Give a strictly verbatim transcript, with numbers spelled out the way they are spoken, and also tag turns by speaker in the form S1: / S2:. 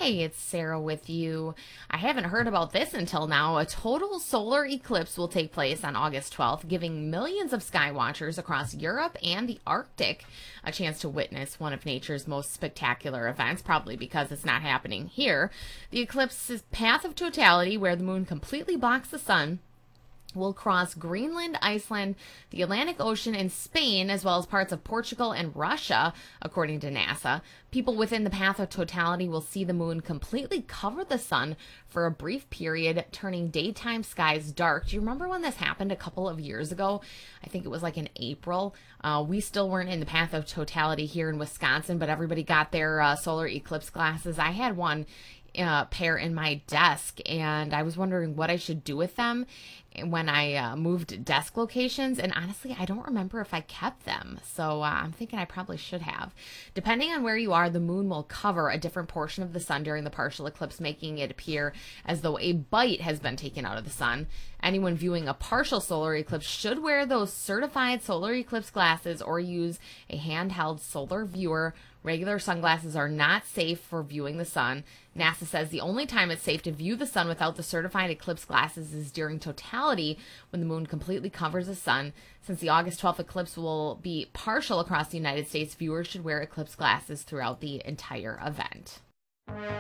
S1: Hey, it's Sarah with you. I haven't heard about this until now. A total solar eclipse will take place on August twelfth, giving millions of sky watchers across Europe and the Arctic a chance to witness one of nature's most spectacular events, probably because it's not happening here. The eclipse's path of totality, where the moon completely blocks the sun, will cross Greenland, Iceland, the Atlantic Ocean, and Spain, as well as parts of Portugal and Russia, according to NASA. People within the path of totality will see the moon completely cover the sun for a brief period, turning daytime skies dark. Do you remember when this happened a couple of years ago? I think it was like in April. Uh, we still weren't in the path of totality here in Wisconsin, but everybody got their uh, solar eclipse glasses. I had one Uh, pair in my desk, and I was wondering what I should do with them when I uh, moved desk locations, and honestly I don't remember if I kept them, so uh, I'm thinking I probably should have. Depending on where you are, the moon will cover a different portion of the sun during the partial eclipse, making it appear as though a bite has been taken out of the sun. Anyone viewing a partial solar eclipse should wear those certified solar eclipse glasses or use a handheld solar viewer. Regular sunglasses are not safe for viewing the sun. NASA says the only time it's safe to view the sun without the certified eclipse glasses is during totality, when the moon completely covers the sun. Since the August twelfth eclipse will be partial across the United States, viewers should wear eclipse glasses throughout the entire event.